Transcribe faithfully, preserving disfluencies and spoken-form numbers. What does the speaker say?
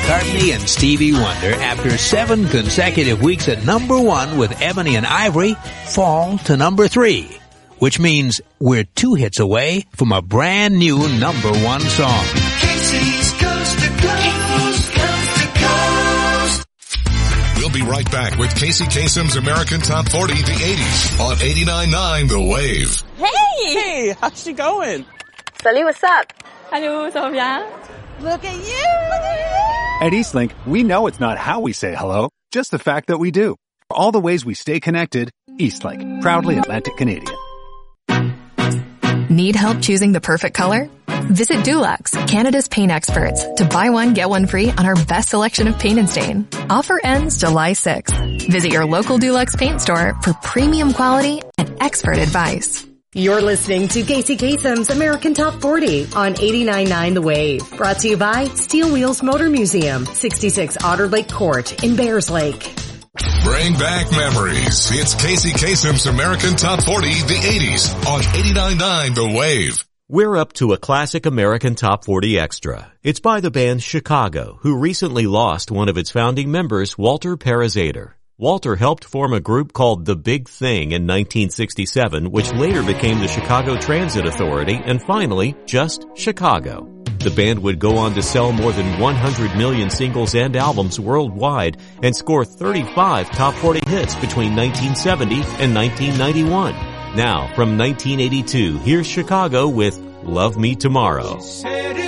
McCartney and Stevie Wonder, after seven consecutive weeks at number one with Ebony and Ivory, fall to number three, which means we're two hits away from a brand new number one song. Casey's Coast to Coast, Coast to Coast. We'll be right back with Casey Kasem's American Top forty, the eighties, on eighty-nine point nine The Wave. Hey! Hey, how's she going? Salut, what's up? Allô, ça va bien? Look at you! Look at you! At Eastlink, we know it's not how we say hello, just the fact that we do. For all the ways we stay connected, Eastlink, proudly Atlantic Canadian. Need help choosing the perfect color? Visit Dulux, Canada's paint experts, to buy one, get one free on our best selection of paint and stain. Offer ends July sixth. Visit your local Dulux paint store for premium quality and expert advice. You're listening to Casey Kasem's American Top forty on eighty-nine point nine The Wave. Brought to you by Steel Wheels Motor Museum, sixty-six Otter Lake Court in Bears Lake. Bring back memories. It's Casey Kasem's American Top forty, the eighties, on eighty-nine point nine The Wave. We're up to a classic American Top forty extra. It's by the band Chicago, who recently lost one of its founding members, Walter Parazader. Walter helped form a group called The Big Thing in nineteen sixty-seven, which later became the Chicago Transit Authority, and finally, just Chicago. The band would go on to sell more than one hundred million singles and albums worldwide and score thirty-five top forty hits between nineteen seventy and nineteen ninety-one. Now, from nineteen eighty-two, here's Chicago with Love Me Tomorrow.